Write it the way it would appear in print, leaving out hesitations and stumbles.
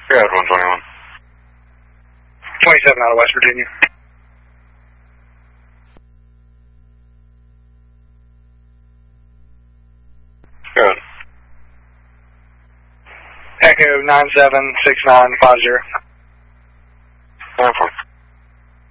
Good, 121. 27 out of West Virginia. Good. Echo 976950. 9-4.